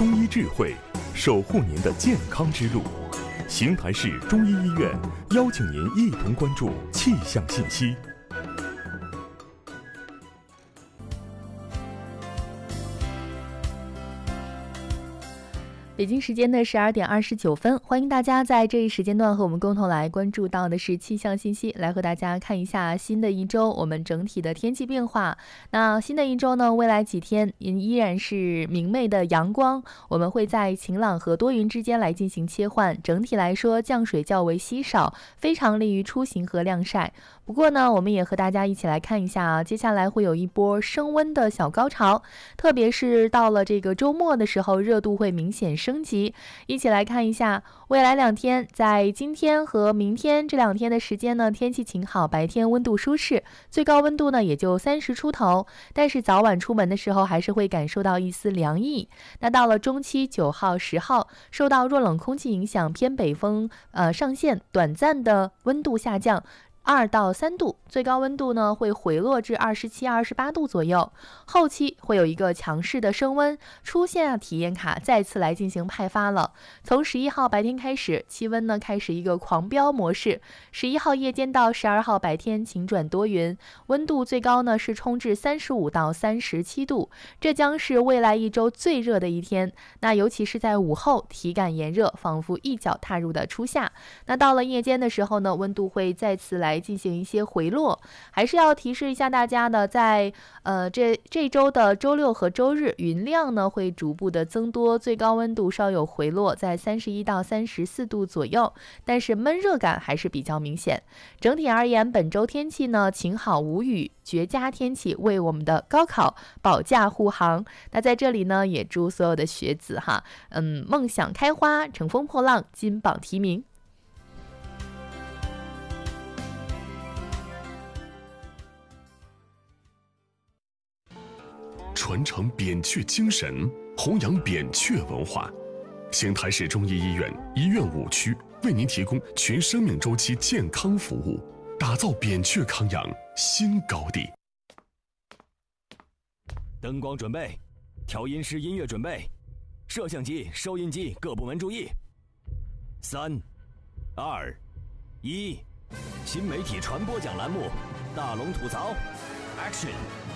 中医智慧，守护您的健康之路。邢台市中医医院邀请您一同关注气象信息。 北京时间的12点29分，欢迎大家在这一时间段和我们共同来关注到的是气象信息，来和大家看一下新的一周我们整体的天气变化。那新的一周呢，未来几天依然是明媚的阳光，我们会在晴朗和多云之间来进行切换。整体来说，降水较为稀少，非常利于出行和晾晒。不过呢，我们也和大家一起来看一下接下来会有一波升温的小高潮，特别是到了这个周末的时候，热度会明显升级。一起来看一下未来2天，在今天和明天这2天的时间呢，天气晴好，白天温度舒适，最高温度呢也就30出头，但是早晚出门的时候还是会感受到一丝凉意。那到了中期9号、10号，受到弱冷空气影响，偏北风上线，短暂的温度下降2到3度，最高温度呢会回落至27、28度左右。后期会有一个强势的升温出现，体验卡再次来进行派发了。从11号白天开始，气温呢开始一个狂飙模式。11号夜间到12号白天晴转多云，温度最高呢是冲至35到37度，这将是未来一周最热的一天。那尤其是在午后，体感炎热，仿佛一脚踏入的初夏。那到了夜间的时候呢，温度会再次来进行一些回落。还是要提示一下大家的，在这周的周六和周日，云量呢会逐步的增多，最高温度稍有回落，在31到34度左右，但是闷热感还是比较明显。整体而言，本周天气呢晴好无雨，绝佳天气，为我们的高考保驾护航。那在这里呢，也祝所有的学子梦想开花，乘风破浪，金榜题名。 传承扁鹊精神，弘扬扁鹊文化。邢台市中医医院医院5区为您提供全生命周期健康服务，打造扁鹊康养新高地。 灯光准备，调音师音乐准备，摄像机、收音机各部门注意。3、2、1，新媒体传播奖栏目，大龙吐槽 ，Action。